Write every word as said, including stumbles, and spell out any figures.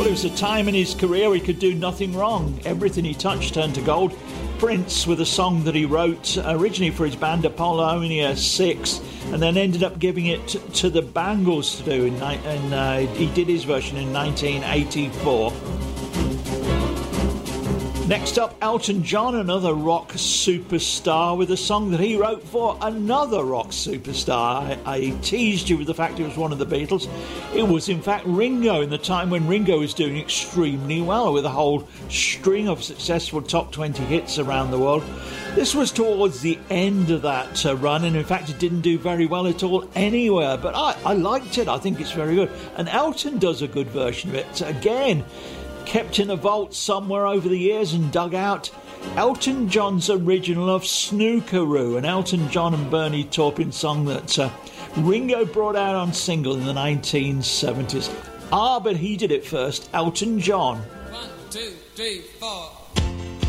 Well, it was a time in his career he could do nothing wrong. Everything he touched turned to gold. Prince, with a song that he wrote originally for his band Apollonia six, and then ended up giving it to the Bangles to do, in, and uh, he did his version in nineteen eighty-four. Next up, Elton John, another rock superstar, with a song that he wrote for another rock superstar. I, I teased you with the fact it was one of the Beatles. It was, in fact, Ringo, in the time when Ringo was doing extremely well, with a whole string of successful top twenty hits around the world. This was towards the end of that uh, run, and in fact it didn't do very well at all anywhere, but I, I liked it. I think it's very good. And Elton does a good version of it. Again, kept in a vault somewhere over the years and dug out, Elton John's original of Snookeroo, an Elton John and Bernie Taupin song that uh, Ringo brought out on single in the nineteen seventies. Ah, but he did it first, Elton John. One, two, three, four.